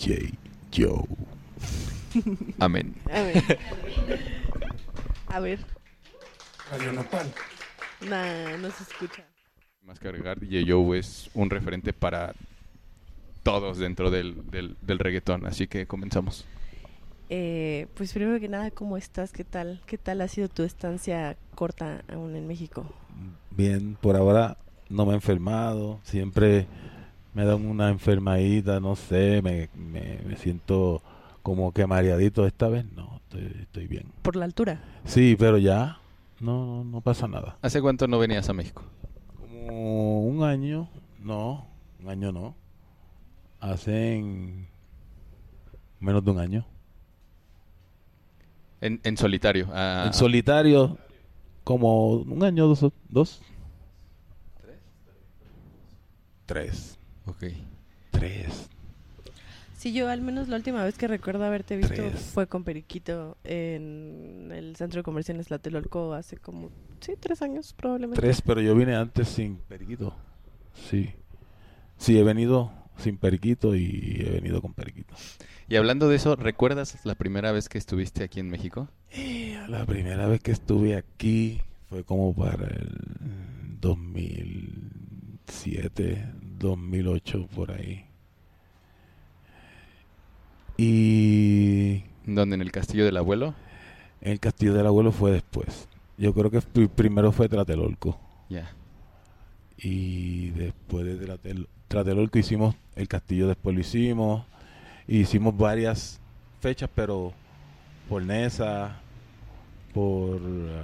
DJ Joe. Amén. A ver. A ver. Radio Nopal. Nah, no se escucha. Más que agregar, DJ Joe es un referente para todos dentro del reggaetón, así que comenzamos. Pues primero que nada, ¿cómo estás? ¿Qué tal? ¿Qué tal ha sido tu estancia corta aún en México? Bien, por ahora no me he enfermado, siempre me dan una enfermadita, no sé, me siento como que mareadito. Esta vez no, estoy bien. ¿Por la altura? Sí, pero ya no pasa nada. ¿Hace cuánto no venías a México? Como un año no, hace menos de un año. En solitario. En solitario, como un año, dos. Tres. Ok. Sí, yo al menos la última vez que recuerdo haberte visto 3. fue con Periquito en el Centro de Convenciones Tlatelolco hace como, 3 años probablemente. 3, pero yo vine antes sin periquito. Sí, he venido sin periquito y he venido con periquito. Y hablando de eso, ¿recuerdas la primera vez que estuviste aquí en México? La primera vez que estuve aquí fue como para el 2007, 2008, por ahí. Y ¿Dónde? ¿En el castillo del abuelo? el Castillo del Abuelo fue después. Yo creo que primero fue Tlatelolco. Ya. Y después de Tlatelolco hicimos el castillo, después lo hicimos. Hicimos varias fechas, pero por Nesa, por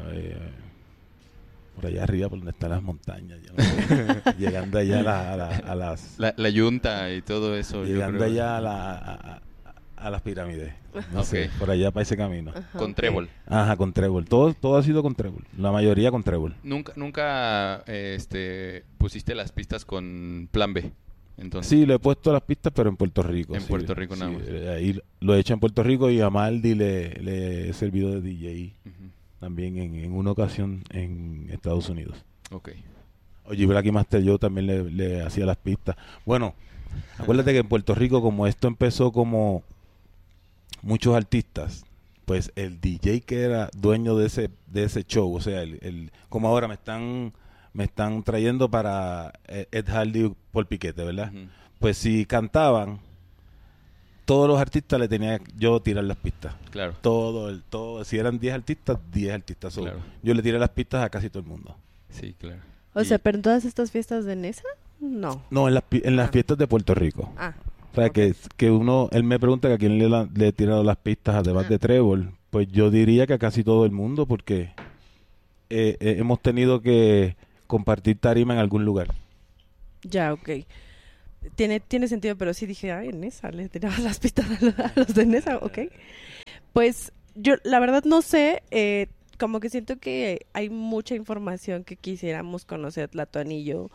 allá arriba, por donde están las montañas. Yo no sé. Llegando allá a las... La Yunta y todo eso. yo Llegando creo. allá a las pirámides. No Ok. sé, por allá para ese camino. Ajá, Con ok. trébol. Ajá, con trébol. Todo ha sido con trébol. La mayoría con trébol. Nunca pusiste las pistas con plan B. Entonces, Sí, lo he puesto a las pistas, pero en Puerto Rico. En sí, Puerto Rico nada más. Ahí lo he hecho en Puerto Rico y a Maldi le he servido de DJ Ujú. también en una ocasión en Estados Unidos. Ok. Oye, Blacky Master yo también le hacía las pistas. Bueno, acuérdate que en Puerto Rico, como esto empezó como muchos artistas, pues el DJ que era dueño de ese show, o sea, como ahora me están trayendo para Ed Hardy por Piquete, ¿verdad? Ujú. Pues si cantaban, todos los artistas le tenía yo tirar las pistas. Claro. Todo, si eran 10 artistas, 10 artistas. Claro. Yo le tiré las pistas a casi todo el mundo. Sí, claro. O sea, pero en todas estas fiestas de Nesa, no. No, en las Ah. fiestas de Puerto Rico. Ah, O sea, ok. él me pregunta que a quién le he tirado las pistas además Ah. de Trébol. Pues yo diría que a casi todo el mundo, porque hemos tenido que compartir tarima en algún lugar. Ya, ok. Tiene sentido, pero sí dije, ay, en Nesa, le tirabas las pistas a los de Nesa, ok. Pues yo, la verdad, no sé, como que siento que hay mucha información que quisiéramos conocer, Tlatoani y yo.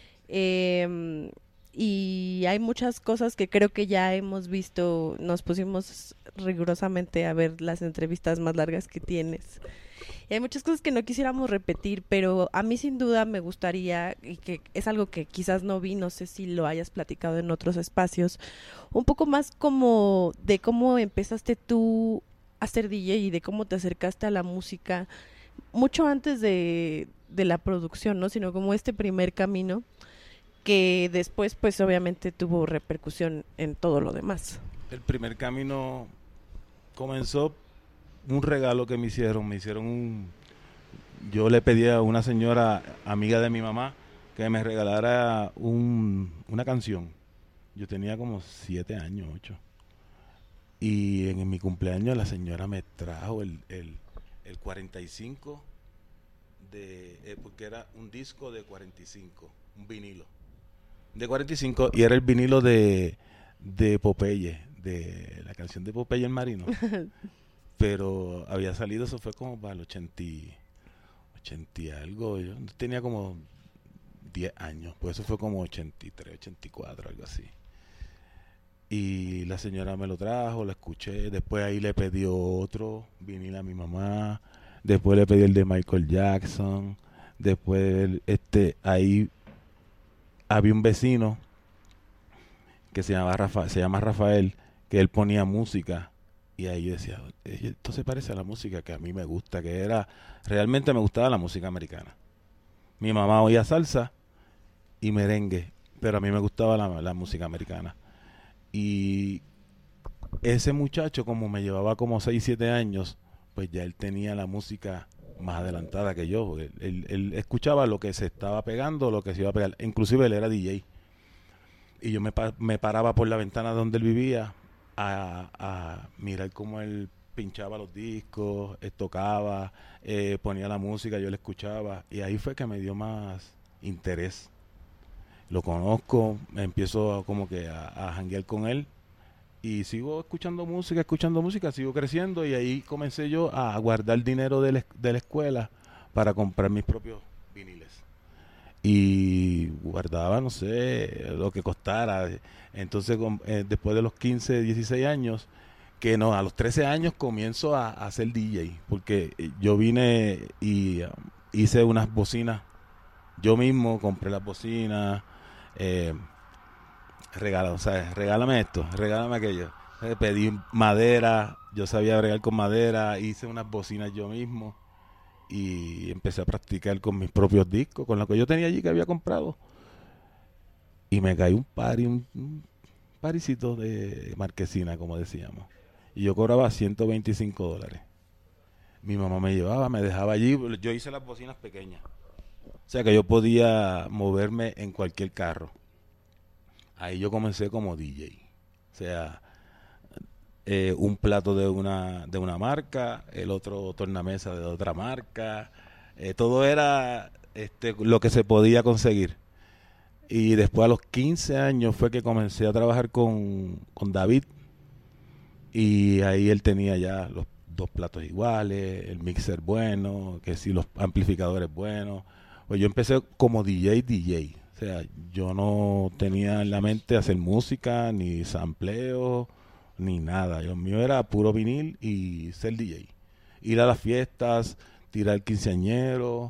Y hay muchas cosas que creo que ya hemos visto, nos pusimos rigurosamente a ver las entrevistas más largas que tienes. Y hay muchas cosas que no quisiéramos repetir, pero a mí sin duda me gustaría, y que es algo que quizás no vi, no sé si lo hayas platicado en otros espacios, un poco más como de cómo empezaste tú a ser DJ y de cómo te acercaste a la música, mucho antes de la producción, ¿no? Sino como este primer camino que después pues obviamente tuvo repercusión en todo lo demás. El primer camino comenzó un regalo que me hicieron yo le pedí a una señora amiga de mi mamá que me regalara una canción. Yo tenía como 7 años, 8. Y en mi cumpleaños la señora me trajo el 45 porque era un disco de 45, un vinilo de 45, y era el vinilo de Popeye, de la canción de Popeye el Marino. Pero había salido, eso fue como para el 80 y algo. Yo tenía como 10 años, pues eso fue como 83, 84, algo así. Y la señora me lo trajo, lo escuché. Después ahí le pedí otro vinilo a mi mamá. Después le pedí el de Michael Jackson. Después ahí había un vecino que se llama Rafael, que él ponía música y ahí yo decía, esto se parece a la música que a mí me gusta, que era, realmente me gustaba la música americana. Mi mamá oía salsa y merengue, pero a mí me gustaba la música americana. Y ese muchacho, como me llevaba como 6 7 años, pues ya él tenía la música más adelantada que yo. Él escuchaba lo que se estaba pegando, lo que se iba a pegar. Inclusive él era DJ. Y yo me paraba por la ventana donde él vivía a mirar cómo él pinchaba los discos, tocaba, ponía la música, yo le escuchaba. Y ahí fue que me dio más interés. Lo conozco, me empiezo como que a janguear con él. Y sigo escuchando música, sigo creciendo y ahí comencé yo a guardar dinero de la escuela para comprar mis propios viniles. Y guardaba, no sé, lo que costara. Entonces, después de los 15, 16 años, que no, a los 13 años comienzo a ser DJ, porque yo vine y hice unas bocinas. Yo mismo compré las bocinas, regálame esto, regálame aquello. Pedí madera, yo sabía bregar con madera, hice unas bocinas yo mismo y empecé a practicar con mis propios discos, con lo que yo tenía allí que había comprado. Y me caí un paricito de marquesina, como decíamos. Y yo cobraba $125. Mi mamá me llevaba, me dejaba allí, yo hice las bocinas pequeñas. O sea que yo podía moverme en cualquier carro. Ahí yo comencé como DJ. O sea, un plato de una marca, el otro tornamesa de otra marca. Todo era lo que se podía conseguir. Y después a los 15 años fue que comencé a trabajar con David. Y ahí él tenía ya los 2 platos iguales, el mixer bueno, que sí, los amplificadores buenos. Pues yo empecé como DJ. O sea, yo no tenía en la mente hacer música, ni sampleo, ni nada. Lo mío era puro vinil y ser DJ. Ir a las fiestas, tirar quinceañero.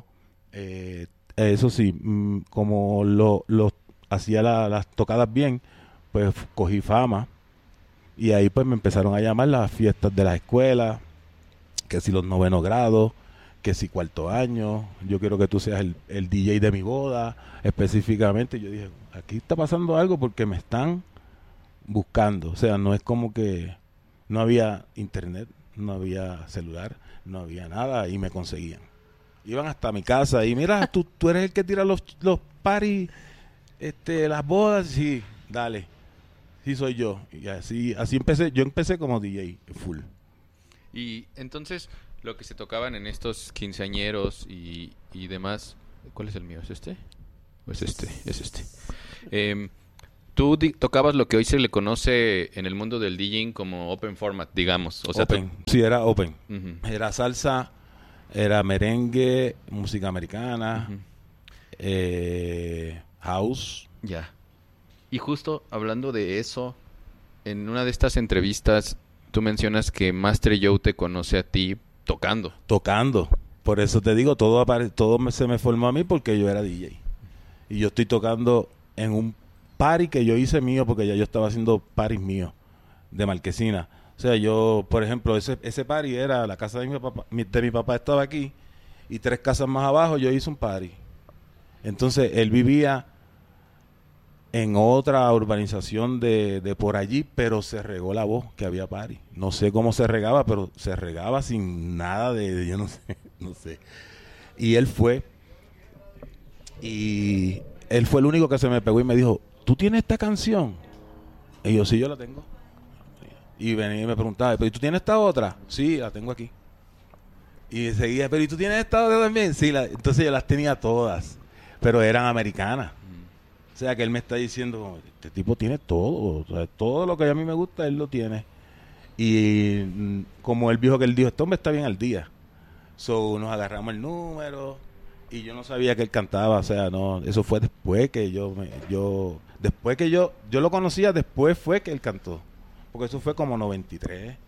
Eso sí, como lo hacía las tocadas bien, pues cogí fama. Y ahí pues me empezaron a llamar las fiestas de la escuela, que si los 9º grados, que si 4º año, yo quiero que tú seas el DJ de mi boda, específicamente. Yo dije, aquí está pasando algo porque me están buscando. O sea, no es como que no había internet, no había celular, no había nada y me conseguían. Iban hasta mi casa y mira, tú eres el que tira los parties, las bodas, sí, dale, sí soy yo. Y así empecé, yo empecé como DJ full. Y entonces, lo que se tocaban en estos quinceañeros y demás, ¿cuál es el mío? ¿Es este? ¿O es este? Es este. Tú tocabas lo que hoy se le conoce en el mundo del DJing como open format, digamos. O sea, open, sí, era open. Uh-huh. Era salsa, era merengue, música americana, uh-huh. House. Ya. Y justo hablando de eso, en una de estas entrevistas, tú mencionas que Master Joe te conoce a ti tocando. Por eso te digo, todo se me formó a mí porque yo era DJ. Y yo estoy tocando en un party que yo hice mío, porque ya yo estaba haciendo parties míos de marquesina. O sea, yo, por ejemplo, ese party era la casa de mi papá estaba aquí y 3 casas más abajo yo hice un party. Entonces, él vivía en otra urbanización de por allí, pero se regó la voz que había party. No sé cómo se regaba, pero se regaba sin nada yo no sé. Y él fue el único que se me pegó y me dijo, ¿tú tienes esta canción? Y yo, sí, yo la tengo. Y venía y me preguntaba, ¿pero tú tienes esta otra? Sí, la tengo aquí. Y seguía, ¿pero y tú tienes esta otra también? Sí, entonces yo las tenía todas, pero eran americanas. O sea, que él me está diciendo, este tipo tiene todo, o sea, todo lo que a mí me gusta, él lo tiene. Y como él dijo, este hombre está bien al día. So, nos agarramos el número y yo no sabía que él cantaba, o sea, no, eso fue después que yo lo conocía, después fue que él cantó. Porque eso fue como 93,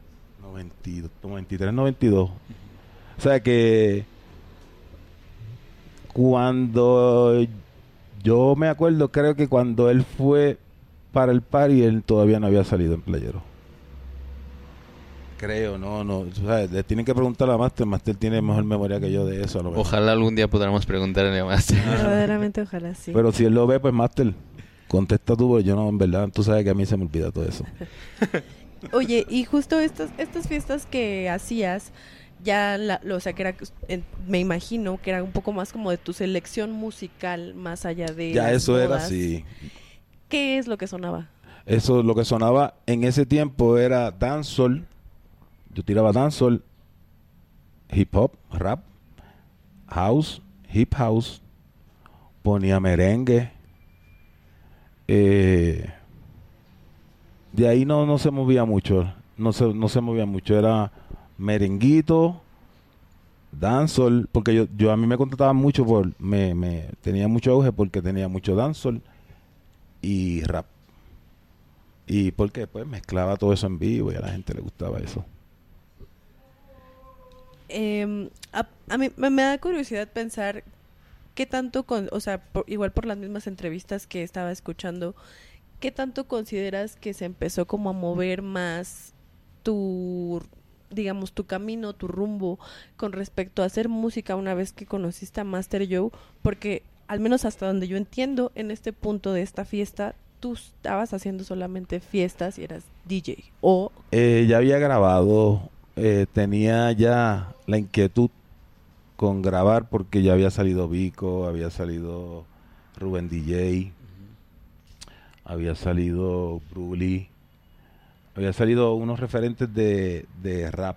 92. O sea que cuando yo me acuerdo, creo que cuando él fue para el party, él todavía no había salido en Playero. Creo, no. O sea, le tienen que preguntar a Master. Master tiene mejor memoria que yo de eso. A lo mejor. Ojalá algún día podamos preguntarle a Master. Verdaderamente, ojalá sí. Pero si él lo ve, pues Master, contesta tú, porque yo no, en verdad, tú sabes que a mí se me olvida todo eso. Oye, y justo estas fiestas que hacías, ya, o sea, que era, me imagino que era un poco más como de tu selección musical, más allá de Ya las eso era modas. así. ¿Qué es lo que sonaba? Eso, lo que sonaba en ese tiempo era dancehall. Yo tiraba dancehall, hip hop, rap, house, hip house, ponía merengue. De ahí no se movía mucho, no se movía mucho, era merenguito, dancehall, porque yo a mí me contrataban mucho tenía mucho auge porque tenía mucho dancehall y rap. Y porque pues mezclaba todo eso en vivo y a la gente le gustaba eso. A mí me da curiosidad pensar qué tanto, o sea, igual por las mismas entrevistas que estaba escuchando, ¿qué tanto consideras que se empezó como a mover más digamos, tu camino, tu rumbo con respecto a hacer música una vez que conociste a Master Joe? Porque al menos hasta donde yo entiendo, en este punto de esta fiesta, tú estabas haciendo solamente fiestas y eras DJ. O Ya había grabado, tenía ya la inquietud con grabar porque ya había salido Vico, había salido Rubén DJ, había salido Bruli, había salido unos referentes de rap,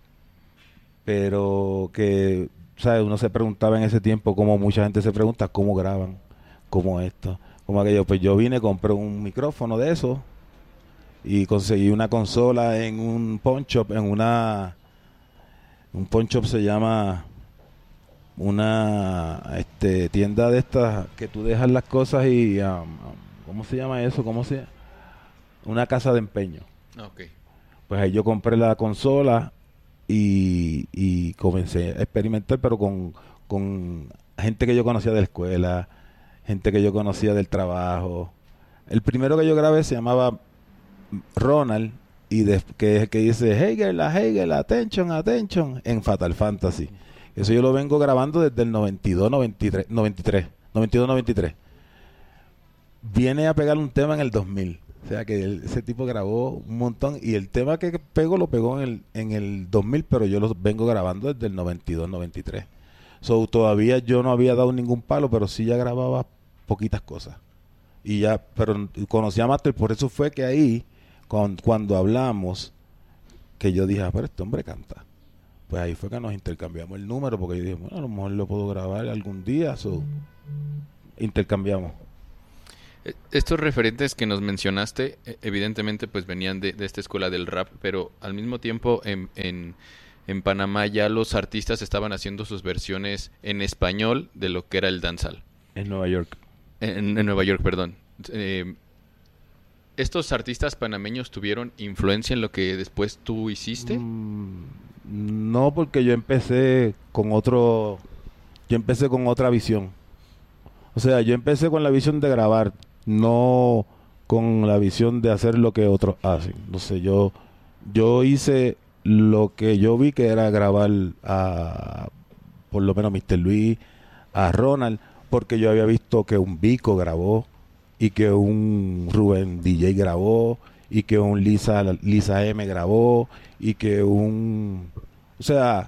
pero que, ¿sabes? Uno se preguntaba en ese tiempo, como mucha gente se pregunta, ¿cómo graban? ¿Cómo esto? ¿Cómo aquello? Pues yo vine, compré un micrófono de eso y conseguí una consola en un pawn shop, un pawn shop se llama una tienda de estas que tú dejas las cosas y ¿cómo se llama eso? Una casa de empeño. Okay. Pues ahí yo compré la consola y comencé a experimentar, pero con gente que yo conocía de la escuela, gente que yo conocía del trabajo. El primero que yo grabé se llamaba Ronald y que dice Hegel, attention en Fatal Fantasy. Eso yo lo vengo grabando desde el 92-93. Viene a pegar un tema en el 2000. O sea que ese tipo grabó un montón y el tema que pegó lo pegó en el 2000, pero yo lo vengo grabando desde el 92-93. So, todavía yo no había dado ningún palo, pero sí ya grababa poquitas cosas. Y ya, pero conocí a Master, por eso fue que ahí, cuando hablamos, que yo dije, pero este hombre canta. Pues ahí fue que nos intercambiamos el número, porque yo dije, bueno, a lo mejor lo puedo grabar algún día, intercambiamos. Estos referentes que nos mencionaste, evidentemente pues venían de esta escuela del rap, pero al mismo tiempo en Panamá ya los artistas estaban haciendo sus versiones en español de lo que era el dancehall. En Nueva York. En Nueva York, perdón. ¿Estos artistas panameños tuvieron influencia en lo que después tú hiciste? No, porque yo empecé con otra visión. O sea, yo empecé con la visión de grabar, no con la visión de hacer lo que otros hacen. Entonces yo hice lo que yo vi que era grabar por lo menos Mr. Luis, a Ronald, porque yo había visto que un Vico grabó y que un Rubén DJ grabó y que un Lisa M grabó y que o sea,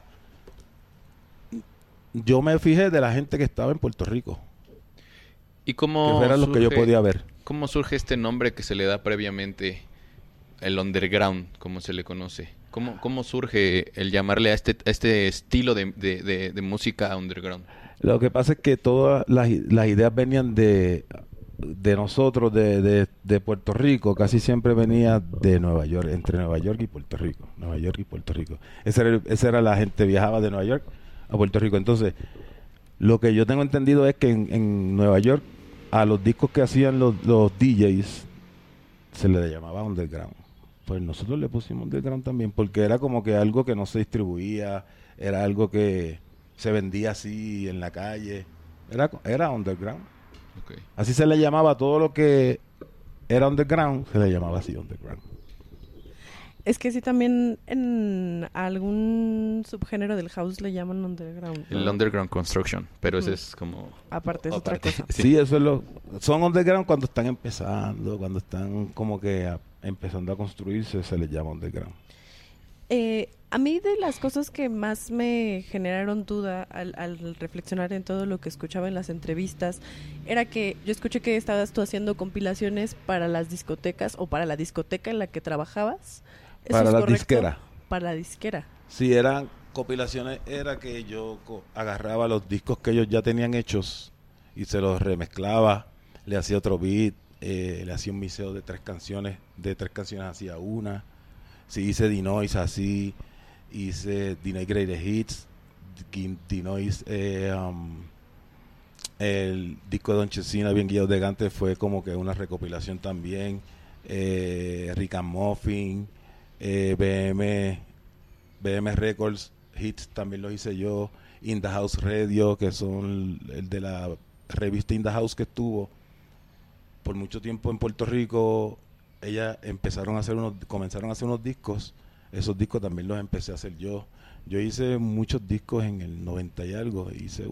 yo me fijé de la gente que estaba en Puerto Rico. ¿Y cómo que eran los que yo podía ver? ¿Cómo surge este nombre que se le da previamente, el underground, como se le conoce? ¿Cómo surge el llamarle a este estilo de música underground? Lo que pasa es que todas las ideas venían de nosotros, de Puerto Rico. Casi siempre venía de Nueva York, entre Nueva York y Puerto Rico. Nueva York y Puerto Rico. Esa era la gente, viajaba de Nueva York a Puerto Rico. Entonces, lo que yo tengo entendido es que en Nueva York, a los discos que hacían los DJs, se le llamaba underground. Pues nosotros le pusimos underground también, porque era como que algo que no se distribuía, era algo que se vendía así en la calle. Era underground. Okay. Así se le llamaba a todo lo que era underground, se le llamaba así underground. Es que sí, también en algún subgénero del house le llaman underground, ¿no? El underground construction, pero ese Ujú. es como... Aparte es otra aparte. cosa. Sí, eso es son underground cuando están empezando, cuando están como que empezando a construirse, se les llama underground. A mí de las cosas que más me generaron duda al reflexionar en todo lo que escuchaba en las entrevistas era que yo escuché que estabas tú haciendo compilaciones para las discotecas o para la discoteca en la que trabajabas. ¿Eso Para es la correcto? disquera. Para la disquera. Sí, eran compilaciones, era que yo agarraba los discos que ellos ya tenían hechos y se los remezclaba, le hacía otro beat, le hacía un mixeo de tres canciones hacía una. Sí, hice Dinoise así, hice Dinoise Greatest Hits, Dinoise, el disco de Don Chesina, Bien Guiado de Gante, fue como que una recopilación también, Rick and Muffin, BM Records, Hits también los hice yo, In the House Radio, que son el de la revista In the House que estuvo por mucho tiempo en Puerto Rico. Ellas comenzaron a hacer unos discos. Esos discos también los empecé a hacer yo. Yo hice muchos discos en el 90 y algo.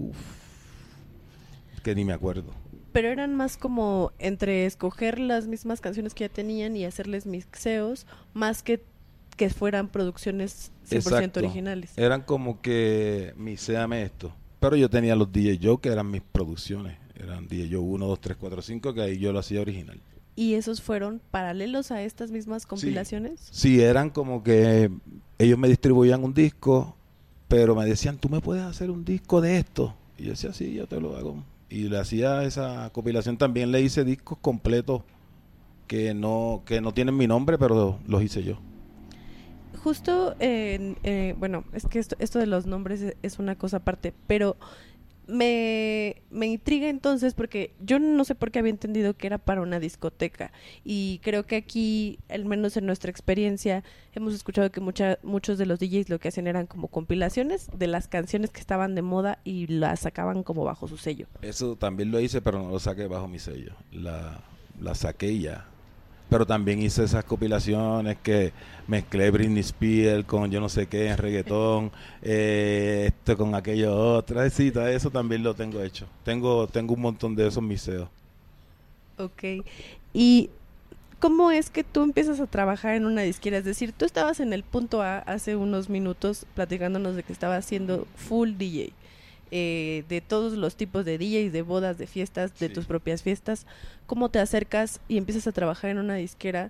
Que ni me acuerdo. Pero eran más como entre escoger las mismas canciones que ya tenían y hacerles mixeos, más que fueran producciones 100% Exacto. originales. Eran como que mixéame esto. Pero yo tenía los DJ Joe, que eran mis producciones. Eran DJ Joe 1, 2, 3, 4, 5, que ahí yo lo hacía original. ¿Y esos fueron paralelos a estas mismas compilaciones? Sí, eran como que ellos me distribuían un disco, pero me decían, ¿tú me puedes hacer un disco de esto? Y yo decía, sí, yo te lo hago. Y le hacía esa compilación. También le hice discos completos que no tienen mi nombre, pero los hice yo. Justo, bueno, es que esto de los nombres es una cosa aparte, pero me intriga entonces porque yo no sé por qué había entendido que era para una discoteca y creo que aquí, al menos en nuestra experiencia, hemos escuchado que muchos de los DJs lo que hacían eran como compilaciones de las canciones que estaban de moda y las sacaban como bajo su sello. Eso también lo hice, pero no lo saqué bajo mi sello. La saqué ya. Pero también hice esas compilaciones que mezclé Britney Spears con yo no sé qué en reggaetón, esto con aquello otra. Sí, todo eso también lo tengo hecho. Tengo un montón de esos mixeos. Ok. ¿Y cómo es que tú empiezas a trabajar en una disquera? Es decir, tú estabas en el punto A hace unos minutos platicándonos de que estabas haciendo full DJ. De todos los tipos de DJs, de bodas, de fiestas, de tus propias fiestas. ¿Cómo te acercas y empiezas a trabajar en una disquera?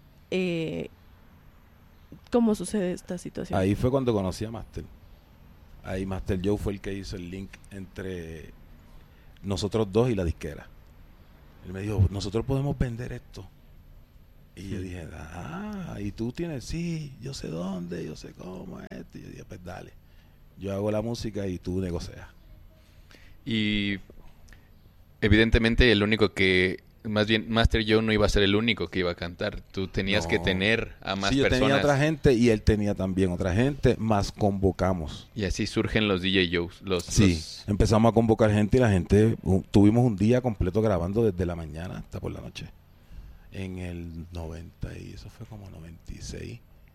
¿Cómo sucede esta situación? Ahí fue cuando conocí a Master. Ahí Master Joe fue el que hizo el link entre nosotros dos y la disquera. Él me dijo, nosotros podemos vender esto. Y yo dije, ¿y tú tienes? Sí, yo sé dónde, yo sé cómo es esto. Y yo dije, pues dale. Yo hago la música y tú negocias. Y evidentemente el único que, más bien Master Joe no iba a ser el único que iba a cantar. Tú tenías que tener a más yo personas. Tenía otra gente y él tenía también otra gente, más convocamos. Y así surgen los DJ Joes. Empezamos a convocar gente y la gente, tuvimos un día completo grabando desde la mañana hasta por la noche. En el 90 y eso fue como 96,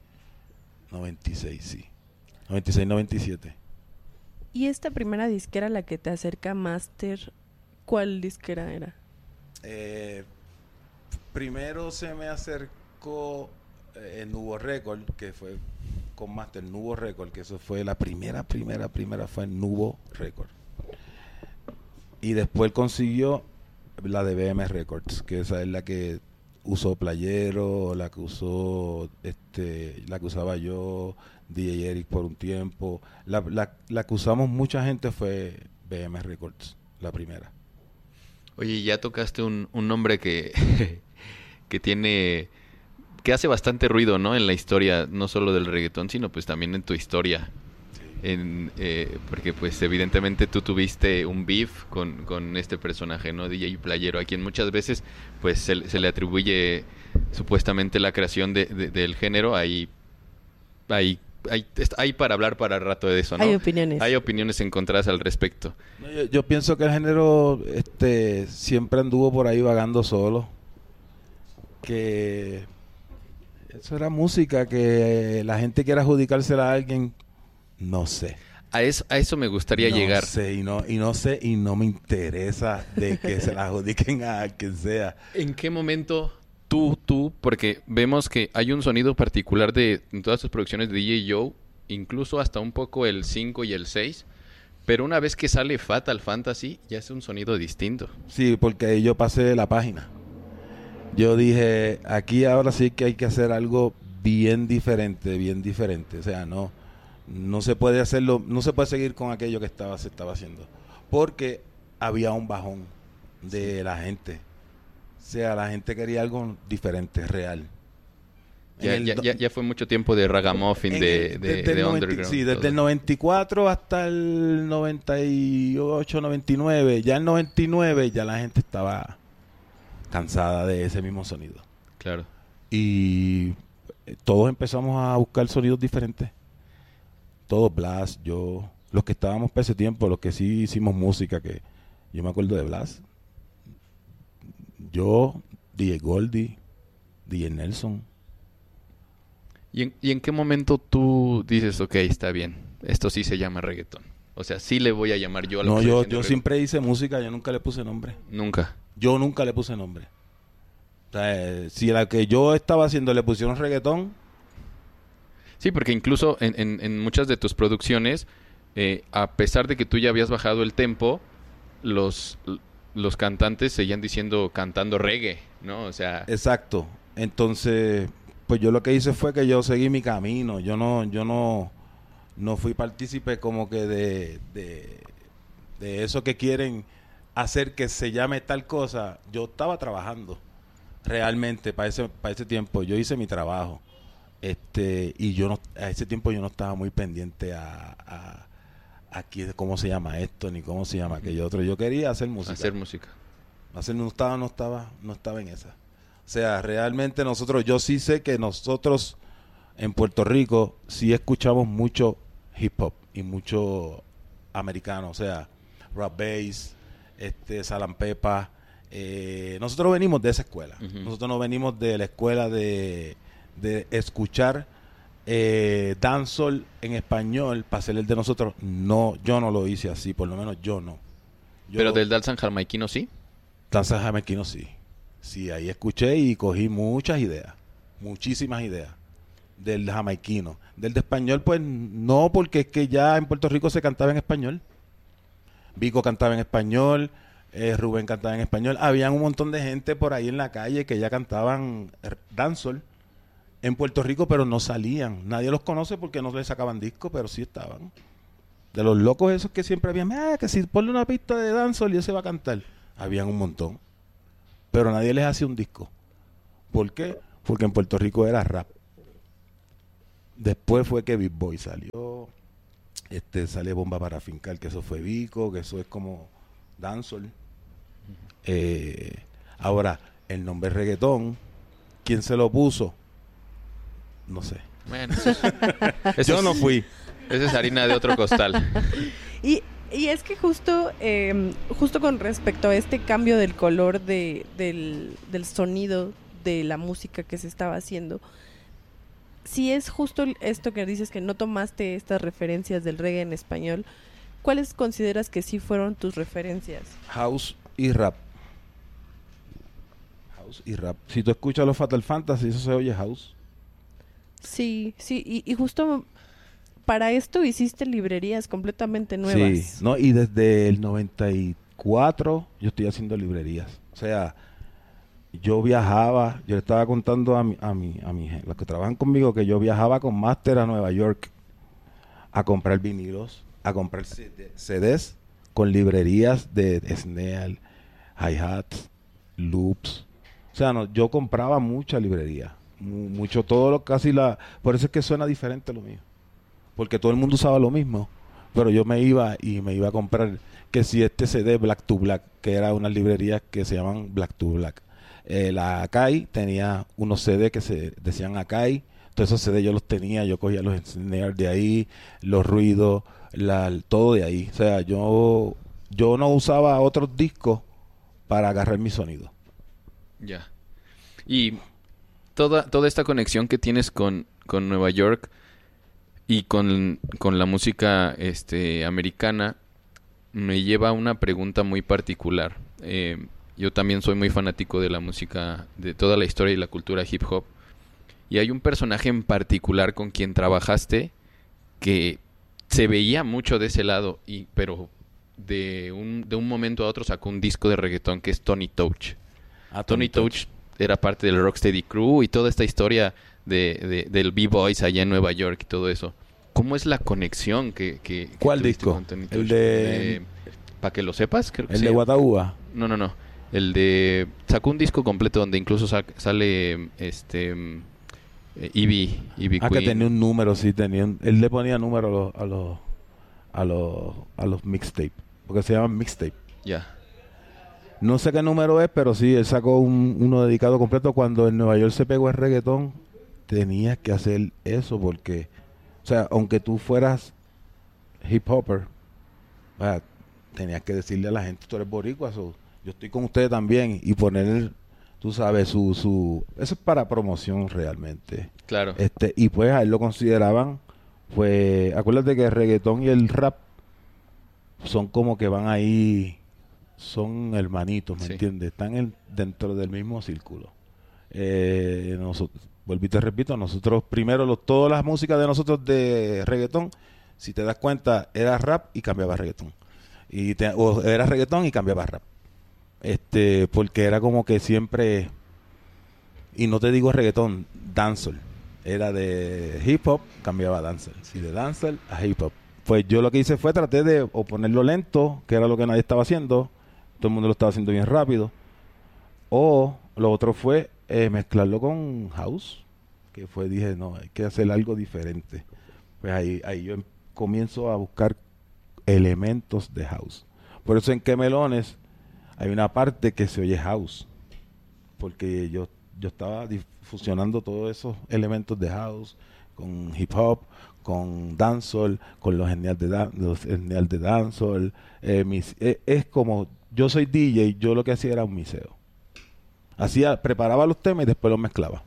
sí. 96, 97. ¿Y esta primera disquera a la que te acerca Master, cuál disquera era? Primero se me acercó Nubo Record, que fue con Master, Nubo Record, que eso fue la primera fue Nubo Record. Y después consiguió la de BM Records, que esa es la que usó Playero, la que usaba yo, DJ Eric por un tiempo. La que usamos mucha gente fue BM Records, la primera. Oye, ya tocaste un nombre que que hace bastante ruido, ¿no? En la historia, no solo del reggaetón, sino pues también en tu historia. Porque pues evidentemente tú tuviste un beef con este personaje, ¿no? DJ Playero, a quien muchas veces pues se le atribuye supuestamente la creación del género. Hay para hablar para rato de eso, ¿no? Hay opiniones encontradas al respecto. Yo pienso que el género siempre anduvo por ahí vagando solo. que eso era música, que la gente quiera adjudicársela a alguien, no sé. A eso me gustaría No llegar. sé, y no sé, y no me interesa de que se la adjudiquen a quien sea. ¿En qué momento tú, porque vemos que hay un sonido particular en todas tus producciones de DJ Joe, incluso hasta un poco el 5 y el 6, pero una vez que sale Fatal Fantasy ya es un sonido distinto. Sí, porque yo pasé la página. Yo dije, aquí ahora sí que hay que hacer algo bien diferente, bien diferente. O sea, no se puede hacerlo, no se puede seguir con aquello que se estaba haciendo. Porque había un bajón de la gente. O sea, la gente quería algo diferente, real. Ya fue mucho tiempo de ragamuffin, de underground. Sí, desde todo. el 94 hasta el 98, 99. Ya el 99 ya la gente estaba cansada de ese mismo sonido. Claro. Y todos empezamos a buscar sonidos diferentes. Todos, Blas, yo, los que estábamos para ese tiempo, los que sí hicimos música, que yo me acuerdo de Blas. Yo, DJ Goldie, DJ Nelson. ¿Y en qué momento tú dices, ok, está bien, esto sí se llama reggaetón? O sea, sí le voy a llamar yo a lo No, que estoy yo haciendo siempre hice música, yo nunca le puse nombre. Nunca. Yo nunca le puse nombre. O sea, si la que yo estaba haciendo le pusieron reggaetón, Sí, porque incluso en muchas de tus producciones, a pesar de que tú ya habías bajado el tempo, los cantantes seguían cantando reggae, ¿no? O sea, exacto. Entonces, pues yo lo que hice fue que yo seguí mi camino. Yo no fui partícipe como que de eso que quieren hacer que se llame tal cosa. Yo estaba trabajando realmente para ese tiempo. Yo hice mi trabajo. Y a ese tiempo yo no estaba muy pendiente a aquí cómo se llama esto ni cómo se llama aquello otro. Yo quería hacer música. hacer música. No estaba en esa. O sea, realmente yo sí sé que nosotros en Puerto Rico sí escuchamos mucho hip hop y mucho americano, o sea, rap bass, Salam Pepa. Nosotros venimos de esa escuela. Uh-huh. Nosotros no venimos de la escuela de escuchar dancehall en español para ser el de nosotros. No, yo no lo hice así, por lo menos yo no. Pero del danzan jamaiquino sí. Danza jamaiquino sí. Sí, ahí escuché y cogí muchísimas ideas del jamaiquino. Del de español, pues no, porque es que ya en Puerto Rico se cantaba en español. Vico cantaba en español, Rubén cantaba en español. Habían un montón de gente por ahí en la calle que ya cantaban dancehall en Puerto Rico, pero no salían. Nadie los conoce porque no les sacaban disco, pero sí estaban. De los locos esos que siempre habían, que si ponle una pista de dancehall y ese va a cantar. Habían un montón. Pero nadie les hacía un disco. ¿Por qué? Porque en Puerto Rico era rap. Después fue que Big Boy salió. Sale Bomba para Fincar, que eso fue Vico, que eso es como dancehall. Ahora, el nombre reggaetón, ¿quién se lo puso? No sé. Bueno, Yo no fui. Esa es harina de otro costal. Y es que justo con respecto a este cambio del color del sonido de la música que se estaba haciendo, si es justo esto que dices que no tomaste estas referencias del reggae en español, ¿cuáles consideras que sí fueron tus referencias? House y rap. House y rap. Si tú escuchas los Fatal Fantasy, eso se oye house. Sí, y justo para esto hiciste librerías completamente nuevas. Sí, no, y desde el 94 yo estoy haciendo librerías. O sea, yo viajaba, yo le estaba contando a los que trabajan conmigo que yo viajaba con Master a Nueva York a comprar vinilos, a comprar CDs con librerías de snare, hi-hats, loops. O sea, yo compraba mucha librería, mucho por eso es que suena diferente lo mío. Porque todo el mundo usaba lo mismo, pero yo me iba a comprar que si CD Black to Black, que era unas librerías que se llaman Black to Black. La Akai tenía unos CD que se decían Akai, todos esos CD yo los tenía, yo cogía los snares de ahí, los ruidos, todo de ahí. O sea, yo no usaba otros discos para agarrar mi sonido. Ya. Y toda esta conexión que tienes con Nueva York y con la música americana me lleva a una pregunta muy particular. Yo también soy muy fanático de la música, de toda la historia y la cultura hip hop. Y hay un personaje en particular con quien trabajaste que se veía mucho de ese lado, pero de un momento a otro sacó un disco de reggaetón que es Tony Touch. Tony Touch era parte del Rocksteady Crew y toda esta historia del B-Boys allá en Nueva York y todo eso. ¿Cómo es la conexión que ¿Cuál tuviste disco? con Tony Touch? El de... Para que lo sepas, creo que El sí. de Guataúba. No. El de... Sacó un disco completo donde incluso sale Ivy Que Queen. tenía un número, sí, él le ponía número a los mixtape, porque se llaman mixtape. Ya. No sé qué número es, pero sí, él sacó uno dedicado completo. Cuando en Nueva York se pegó el reggaetón, tenías que hacer eso porque, o sea, aunque tú fueras hip hopper, tenías que decirle a la gente, tú eres boricua, yo estoy con ustedes también, y poner, tú sabes, eso es para promoción realmente. Claro. Y pues a él lo consideraban, pues, acuérdate que el reggaetón y el rap son como que van ahí, son hermanitos, ¿me entiendes? Están dentro del mismo círculo. Vuelvo y te repito, nosotros primero, todas las músicas de nosotros de reggaetón, si te das cuenta, era rap y cambiaba a reggaetón. O era reggaetón y cambiaba a rap. Porque era como que siempre, y no te digo reggaetón, dancehall. Era de hip hop, cambiaba a dancehall. Si de dancehall a hip hop. Pues yo lo que hice fue traté de o ponerlo lento, que era lo que nadie estaba haciendo. Todo el mundo lo estaba haciendo bien rápido. O lo otro fue mezclarlo con house. Que fue, dije, no, hay que hacer algo diferente. Pues ahí yo comienzo a buscar elementos de house. Por eso en Que Melones hay una parte que se oye house. Porque yo estaba fusionando todos esos elementos de house con hip hop, con dancehall, con los genial de dancehall. Es como, yo soy DJ, yo lo que hacía era un mixeo. Preparaba los temas y después los mezclaba.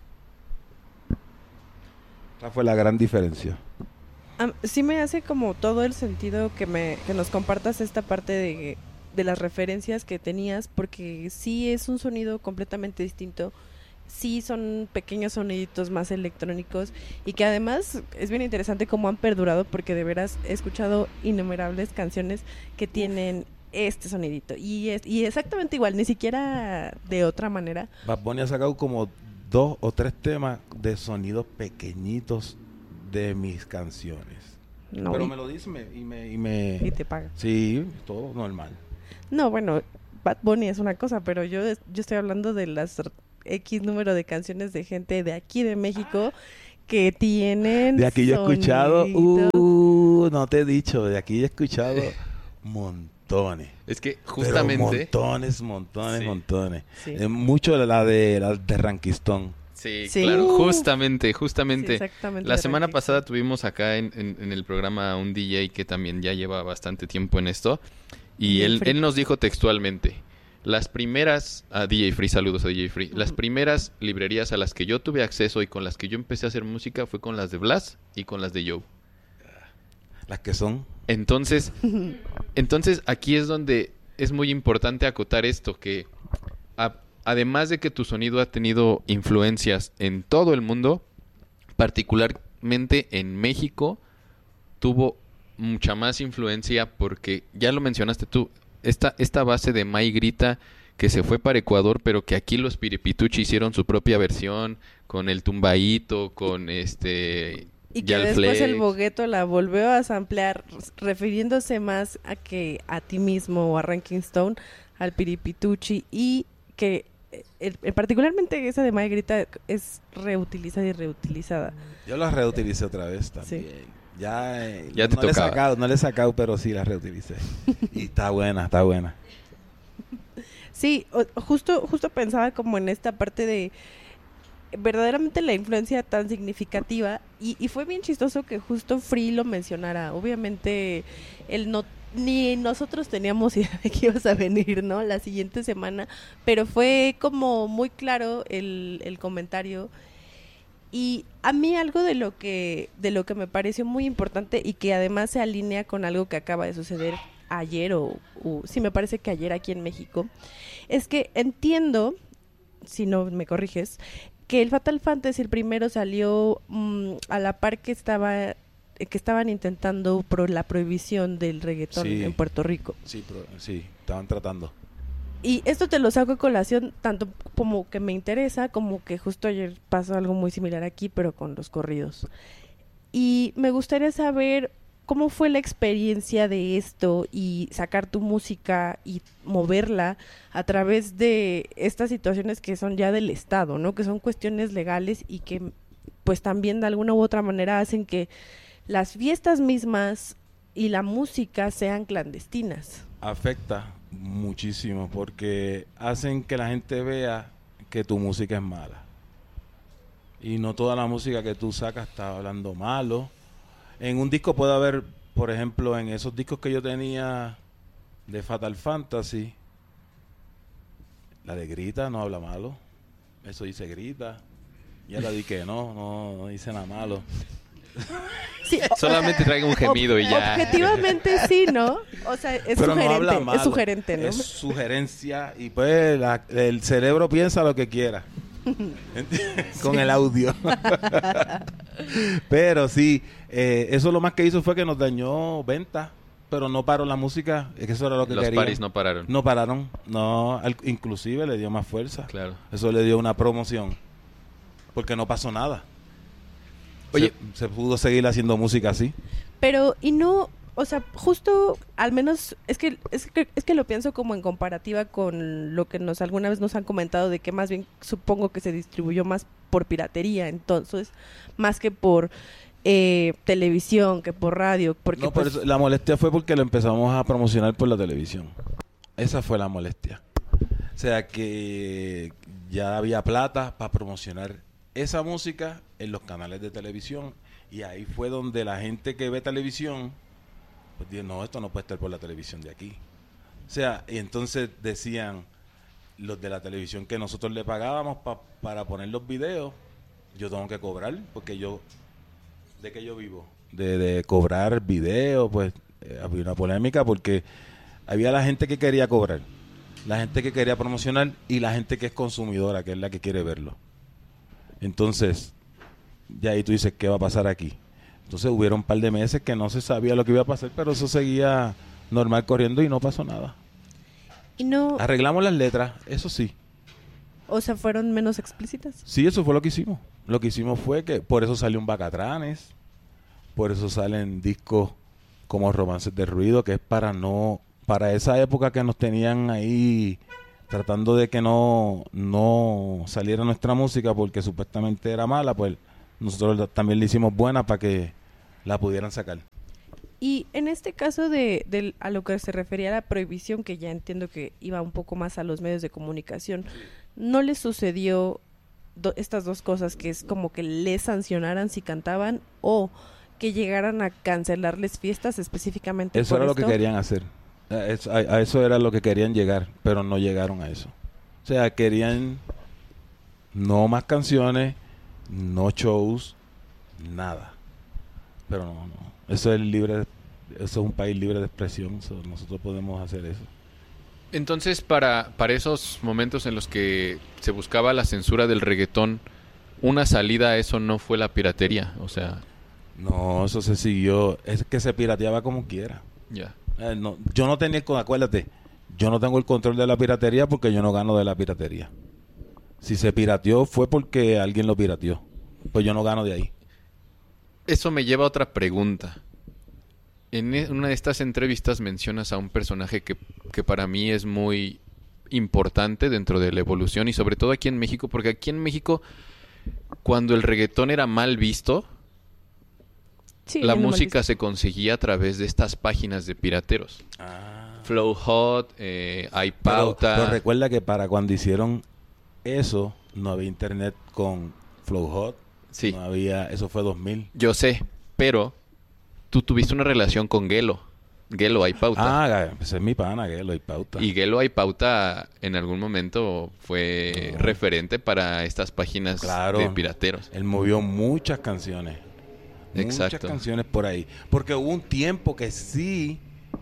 Esa fue la gran diferencia. Sí me hace como todo el sentido que nos compartas esta parte de las referencias que tenías, porque sí es un sonido completamente distinto. Sí son pequeños soniditos más electrónicos y que además es bien interesante cómo han perdurado, porque de veras he escuchado innumerables canciones que tienen este sonidito y exactamente igual, ni siquiera de otra manera. Bad Bunny ha sacado como 2 o 3 temas de sonidos pequeñitos de mis canciones. No, pero me lo dice y te paga. Sí, todo normal. No, bueno, Bad Bunny es una cosa, pero yo estoy hablando de las X número de canciones de gente de aquí de México que tienen de aquí yo he escuchado, no te he dicho, de aquí he escuchado montones. Es que justamente montones. Sí. Mucho la de Rankistón. Sí, claro, justamente. Sí, exactamente. La semana pasada tuvimos acá en el programa un DJ que también ya lleva bastante tiempo en esto, y él nos dijo textualmente: las primeras, a DJ Free, saludos a DJ Free, las primeras librerías a las que yo tuve acceso y con las que yo empecé a hacer música fue con las de Blas y con las de Joe. Las que son. Entonces aquí es donde es muy importante acotar esto, que además de que tu sonido ha tenido influencias en todo el mundo, particularmente en México, tuvo mucha más influencia porque, ya lo mencionaste tú, esta base de May Grita que se fue para Ecuador, pero que aquí los Piripituchi hicieron su propia versión con el tumbaíto, con y que Yalflex. después el Bogueto la volvió a samplear, refiriéndose más a ti mismo o a Ranking Stone, al Piripituchi, y que particularmente esa de May Grita es reutilizada y reutilizada. Yo la reutilicé otra vez también. Sí. Ya te tocaba. No le he sacado, pero sí la reutilicé. Y está buena. Sí, justo pensaba como en esta parte de verdaderamente la influencia tan significativa, y fue bien chistoso que justo Free lo mencionara. Obviamente él no ni nosotros teníamos idea de que ibas a venir, ¿no? La siguiente semana, pero fue como muy claro el comentario. Y a mí algo de lo que me pareció muy importante y que además se alinea con algo que acaba de suceder ayer sí, me parece que ayer aquí en México, es que entiendo, si no me corriges, que el Fatal Fantasy el primero salió a la par que estaban intentando la prohibición del reggaetón en Puerto Rico. Sí, sí, estaban tratando. Y esto te lo saco a colación tanto como que me interesa, como que justo ayer pasó algo muy similar aquí, pero con los corridos. Y me gustaría saber cómo fue la experiencia de esto y sacar tu música y moverla a través de estas situaciones que son ya del Estado, ¿no? Que son cuestiones legales y que pues también de alguna u otra manera hacen que las fiestas mismas y la música sean clandestinas. Afecta muchísimo porque hacen que la gente vea que tu música es mala. Y no toda la música que tú sacas está hablando malo. En un disco puede haber, por ejemplo, en esos discos que yo tenía de Fatal Fantasy, la de Grita no habla malo. Eso dice Grita. Ya la di que no dice nada malo. Sí, solamente traiga un gemido y ya. Objetivamente sí, ¿no? O sea, es pero sugerente, no habla malo, es sugerente, ¿no? Es sugerencia y pues el cerebro piensa lo que quiera. Con el audio. Pero sí, eso lo más que hizo fue que nos dañó ventas, pero no paró la música, es que eso era lo que los querían. Los paris no pararon. No pararon, no, inclusive le dio más fuerza. Claro. Eso le dio una promoción, porque no pasó nada. Oye, se pudo seguir haciendo música así. Pero, y no, o sea, justo, al menos, es que lo pienso como en comparativa con lo que alguna vez nos han comentado de que más bien supongo que se distribuyó más por piratería, entonces, más que por televisión, que por radio, porque no, pues, pero la molestia fue porque lo empezamos a promocionar por la televisión. Esa fue la molestia. O sea que ya había plata para promocionar esa música en los canales de televisión y ahí fue donde la gente que ve televisión pues dijo, no, esto no puede estar por la televisión de aquí. O sea, y entonces decían los de la televisión que nosotros le pagábamos para poner los videos, yo tengo que cobrar, porque ¿de qué yo vivo? De cobrar videos, pues había una polémica porque había la gente que quería cobrar, la gente que quería promocionar y la gente que es consumidora, que es la que quiere verlo. Entonces, ya ahí tú dices, ¿qué va a pasar aquí? Entonces hubieron un par de meses que no se sabía lo que iba a pasar, pero eso seguía normal corriendo y no pasó nada. Y no... Arreglamos las letras, eso sí. O sea, ¿fueron menos explícitas? Sí, eso fue lo que hicimos. Lo que hicimos fue que por eso salió un Bacatranes, por eso salen discos como Romances de Ruido, que es para esa época que nos tenían ahí tratando de que no saliera nuestra música porque supuestamente era mala, pues nosotros también le hicimos buena para que la pudieran sacar. Y en este caso a lo que se refería a la prohibición, que ya entiendo que iba un poco más a los medios de comunicación, ¿no les sucedió estas dos cosas, que es como que les sancionaran si cantaban o que llegaran a cancelarles fiestas específicamente? Eso era lo que querían hacer. A eso era lo que querían llegar, pero no llegaron a eso. O sea, querían no más canciones, no shows, nada. Pero no. Eso es un país libre de expresión. Nosotros podemos hacer eso. Entonces, para esos momentos en los que se buscaba la censura del reggaetón, una salida a eso no fue la piratería, o sea... No, eso se siguió. Es que se pirateaba como quiera. Ya. Yo no tenía, acuérdate, yo no tengo el control de la piratería porque yo no gano de la piratería. Si se pirateó fue porque alguien lo pirateó. Pues yo no gano de ahí. Eso me lleva a otra pregunta. En una de estas entrevistas mencionas a un personaje que para mí es muy importante dentro de la evolución y sobre todo aquí en México, porque aquí en México, cuando el reggaetón era mal visto, sí, la música se conseguía a través de estas páginas de pirateros. Flow Hot, iPauta. Pero recuerda que para cuando hicieron eso, no había internet con Flow Hot. Sí. No había, eso fue 2000. Yo sé, pero tú tuviste una relación con Gelo. Gelo Hay Pauta. Ese es mi pana, Gelo Hay Pauta. Y Gelo Hay Pauta en algún momento fue referente para estas páginas de pirateros. Él movió muchas canciones. Exacto. Muchas canciones por ahí. Porque hubo un tiempo que sí,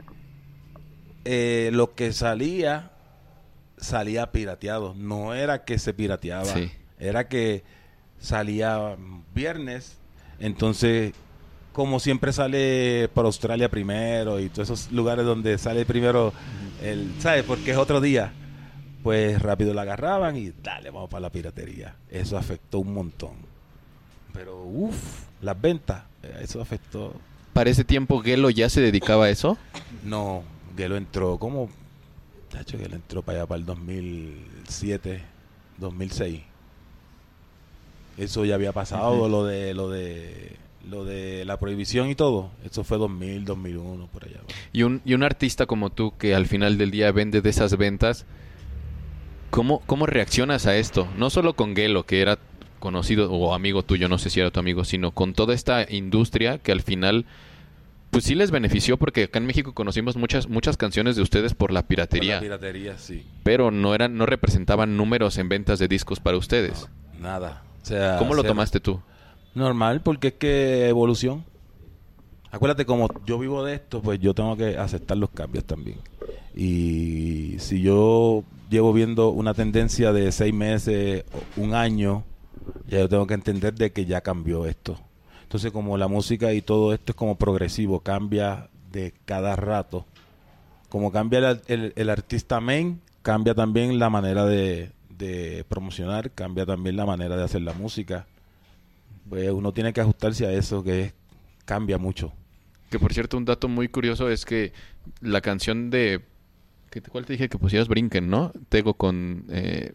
lo que salía pirateado. No era que se pirateaba. Sí. Era que salía viernes. Entonces, como siempre sale por Australia primero y todos esos lugares donde sale primero, ¿sabes? Porque es otro día. Pues rápido la agarraban y dale, vamos para la piratería. Eso afectó un montón. Pero, las ventas, eso afectó. ¿Para ese tiempo Gelo ya se dedicaba a eso? No, Gelo entró como... Gelo entró para allá para el 2007, 2006. Eso ya había pasado, lo de la prohibición y todo. Eso fue 2000, 2001, por allá. Y un artista como tú que al final del día vende de esas ventas, ¿cómo reaccionas a esto? No solo con Gelo, que era conocido o amigo tuyo, no sé si era tu amigo, sino con toda esta industria que al final pues sí les benefició, porque acá en México conocimos muchas canciones de ustedes por la piratería. Por la piratería, sí. Pero no representaban números en ventas de discos para ustedes. No, nada. O sea, ¿cómo lo tomaste tú? Normal, porque es que evolución. Acuérdate, como yo vivo de esto, pues yo tengo que aceptar los cambios también. Y si yo llevo viendo una tendencia de 6 meses, un año, ya yo tengo que entender de que ya cambió esto. Entonces, como la música y todo esto es como progresivo, cambia de cada rato. Como cambia el artista main, cambia también la manera de promocionar, cambia también la manera de hacer la música. Pues uno tiene que ajustarse a eso, cambia mucho. Que por cierto, un dato muy curioso es que la canción de... ¿Cuál te dije que pusieras? Brinquen, ¿no? Tego con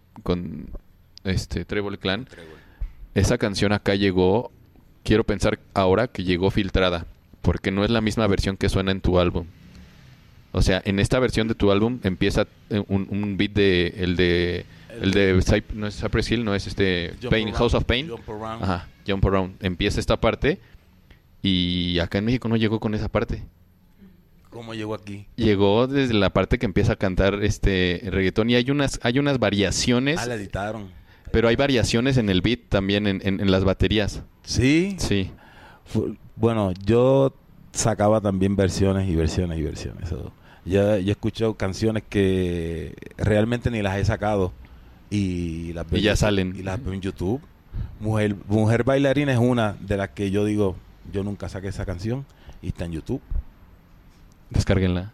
Trébol Clan. Esa canción acá llegó, quiero pensar ahora que llegó filtrada, porque no es la misma versión que suena en tu álbum. O sea, en esta versión de tu álbum empieza un beat no es Cypress Hill, no es Pain, House of Pain. Jump Around. Empieza esta parte y acá en México no llegó con esa parte. ¿Cómo llegó aquí? Llegó desde la parte que empieza a cantar reggaetón, y hay unas variaciones. La editaron. Pero hay variaciones en el beat también, en las baterías. ¿Sí? Sí. Bueno, yo sacaba también versiones y versiones y versiones. Yo he escuchado canciones que realmente ni las he sacado y las veo, y ya salen. Y las veo en YouTube. Mujer Bailarina es una de las que yo digo, yo nunca saqué esa canción y está en YouTube. Descárguenla.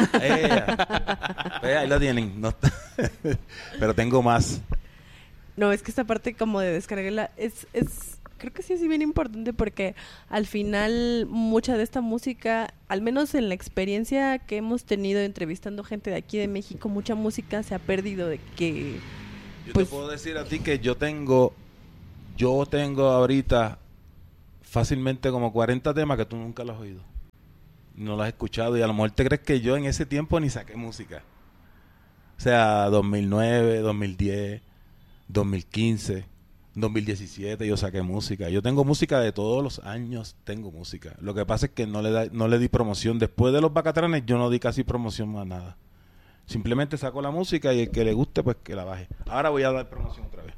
Ahí la tienen. No pero tengo más. No, es que esta parte como de descargarla creo que sí es bien importante, porque al final mucha de esta música, al menos en la experiencia que hemos tenido entrevistando gente de aquí de México, mucha música se ha perdido de que... Yo te puedo decir a ti que yo tengo ahorita fácilmente como 40 temas que tú nunca los has oído. No los has escuchado y a lo mejor te crees que yo en ese tiempo ni saqué música. O sea, 2009, 2010, 2015, 2017 yo saqué música. Yo tengo música de todos los años, tengo música. Lo que pasa es que no le di promoción. Después de los Bacatranes yo no di casi promoción a nada. Simplemente saco la música y el que le guste pues que la baje. Ahora voy a dar promoción otra vez.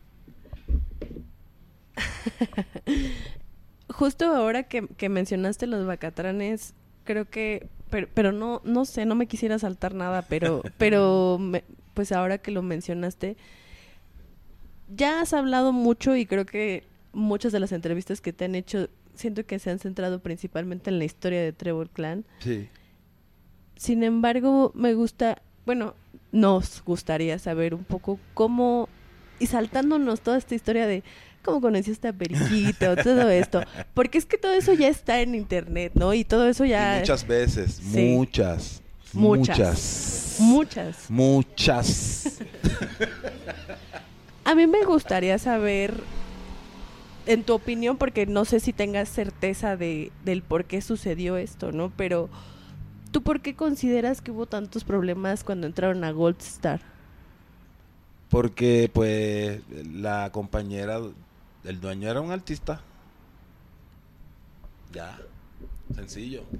Justo ahora que mencionaste los Bacatranes, creo que, pero no sé, no me quisiera saltar nada, pero pues ahora que lo mencionaste, ya has hablado mucho y creo que muchas de las entrevistas que te han hecho, siento que se han centrado principalmente en la historia de Trébol Clan. Sí. Sin embargo, nos gustaría saber un poco cómo, y saltándonos toda esta historia de cómo conociste a Periquito, todo esto, porque es que todo eso ya está en internet, ¿no? Y todo eso ya... Y muchas veces, sí. Muchas. A mí me gustaría saber, en tu opinión, porque no sé si tengas certeza del por qué sucedió esto, ¿no? Pero, ¿tú por qué consideras que hubo tantos problemas cuando entraron a Gold Star? Porque, pues, la compañera, el dueño era un artista. Ya, sencillo.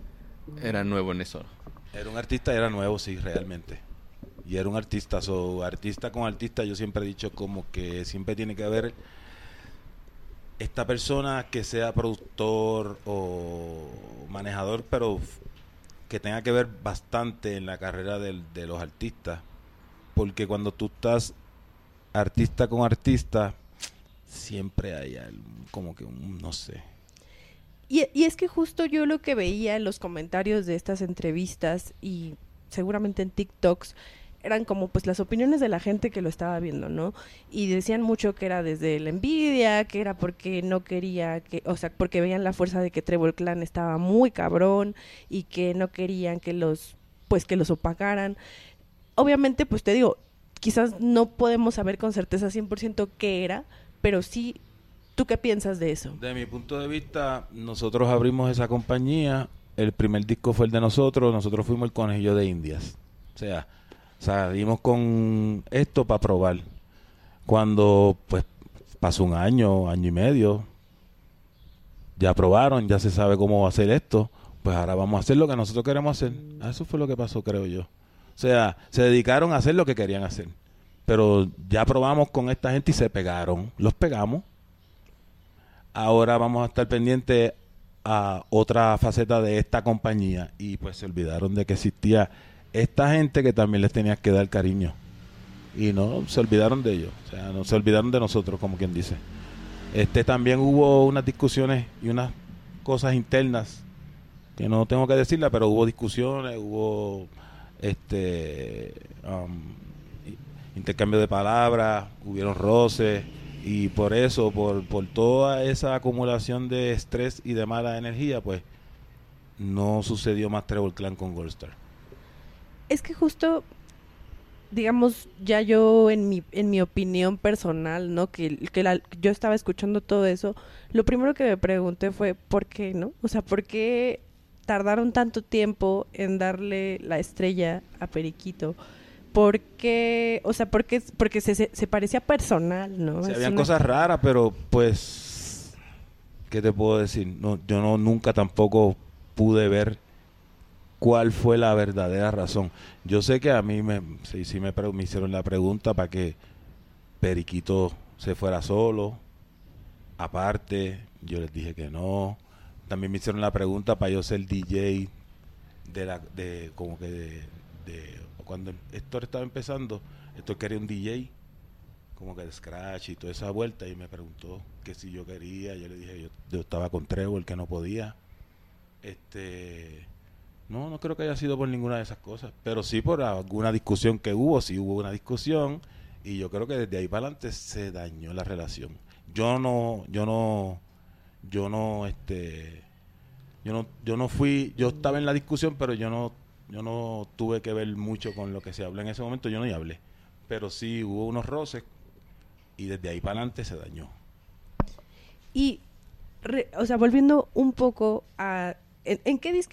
era nuevo en eso. Era un artista, era nuevo, sí, realmente. Y era un artista, artista con artista, yo siempre he dicho como que siempre tiene que haber esta persona que sea productor o manejador, pero que tenga que ver bastante en la carrera de los artistas. Porque cuando tú estás artista con artista, siempre hay como que no sé. Y es que justo yo lo que veía en los comentarios de estas entrevistas y seguramente en TikToks eran como pues las opiniones de la gente que lo estaba viendo, ¿no? Y decían mucho que era desde la envidia, que era porque no quería que, o sea, porque veían la fuerza de que Trébol Clan estaba muy cabrón y que no querían que los opacaran. Obviamente, pues te digo, quizás no podemos saber con certeza 100% qué era, pero sí, ¿tú qué piensas de eso? De mi punto de vista, nosotros abrimos esa compañía, el primer disco fue el de nosotros fuimos el conejillo de Indias. O sea, salimos con esto para probar. Cuando pues pasó un año y medio, ya probaron, ya se sabe cómo va a ser esto, pues ahora vamos a hacer lo que nosotros queremos hacer. Eso fue lo que pasó, creo yo. O sea, se dedicaron a hacer lo que querían hacer. Pero ya probamos con esta gente y se pegaron. Los pegamos. Ahora vamos a estar pendientes a otra faceta de esta compañía. Y pues se olvidaron de que existía esta gente que también les tenía que dar cariño. Y no, se olvidaron de ellos. O sea, no se olvidaron de nosotros, como quien dice. También hubo unas discusiones y unas cosas internas que no tengo que decirla, pero hubo discusiones, hubo intercambio de palabras, hubieron roces, y por eso, por toda esa acumulación de estrés y de mala energía, pues no sucedió más Trébol Clan con Gold Star. Es que justo, digamos, ya yo en mi opinión personal, ¿no? Yo estaba escuchando todo eso, lo primero que me pregunté fue ¿por qué, no? O sea, ¿por qué tardaron tanto tiempo en darle la estrella a Periquito? Porque, o sea, porque se parecía personal, ¿no? Sí, habían cosas raras, pero pues, ¿qué te puedo decir? No, yo nunca tampoco pude ver cuál fue la verdadera razón. Yo sé que a mí me hicieron la pregunta para que Periquito se fuera solo, aparte, yo les dije que no. También me hicieron la pregunta para yo ser DJ cuando Héctor estaba empezando. Héctor quería un DJ como que de scratch y toda esa vuelta, y me preguntó que si yo quería. Yo le dije yo estaba con Trébol, que no podía. No creo que haya sido por ninguna de esas cosas, pero sí por alguna discusión que hubo. Sí hubo una discusión, y yo creo que desde ahí para adelante se dañó la relación. Yo no fui, yo estaba en la discusión, pero yo no tuve que ver mucho con lo que se habló en ese momento. Yo no y hablé, pero sí hubo unos roces, y desde ahí para adelante se dañó. Y, o sea, volviendo un poco a... ¿En qué